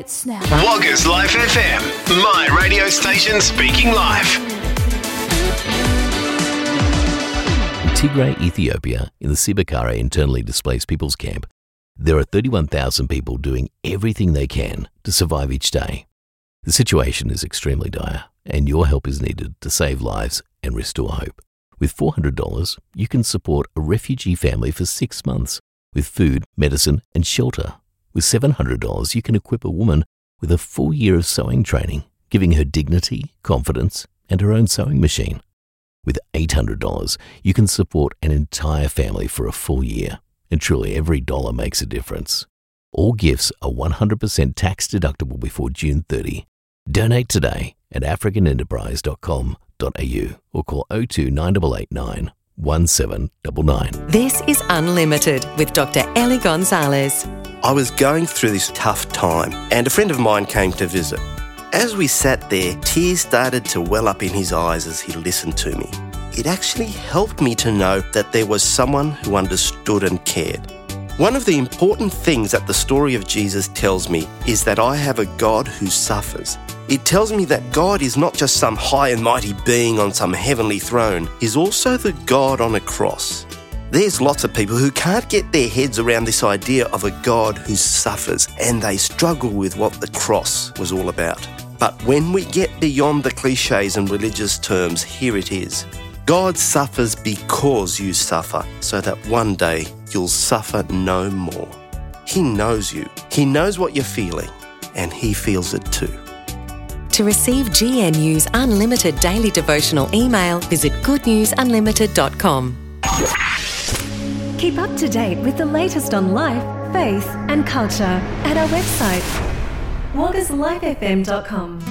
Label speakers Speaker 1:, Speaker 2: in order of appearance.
Speaker 1: hits now.
Speaker 2: Wagga's Life FM, my radio station speaking live.
Speaker 3: In Tigray, Ethiopia, in the Sibakara internally displaced people's camp, there are 31,000 people doing everything they can to survive each day. The situation is extremely dire, and your help is needed to save lives and restore hope. With $400, you can support a refugee family for 6 months with food, medicine, and shelter. With $700, you can equip a woman with a full year of sewing training, giving her dignity, confidence, and her own sewing machine. With $800, you can support an entire family for a full year, and truly every dollar makes a difference. All gifts are 100% tax deductible before June 30. Donate today at africanenterprise.com.au or call 02 9889 1799.
Speaker 4: This is Unlimited with Dr. Ellie Gonzalez.
Speaker 5: I was going through this tough time and a friend of mine came to visit. As we sat there, tears started to well up in his eyes as he listened to me. It actually helped me to know that there was someone who understood and cared. One of the important things that the story of Jesus tells me is that I have a God who suffers. It tells me that God is not just some high and mighty being on some heavenly throne. He's also the God on a cross. There's lots of people who can't get their heads around this idea of a God who suffers, and they struggle with what the cross was all about. But when we get beyond the cliches and religious terms, here it is. God suffers because you suffer, so that one day you'll suffer no more. He knows you. He knows what you're feeling, and He feels it too.
Speaker 4: To receive GNU's unlimited daily devotional email, visit goodnewsunlimited.com.
Speaker 6: Keep up to date with the latest on life, faith and culture at our website, waggaslifefm.com.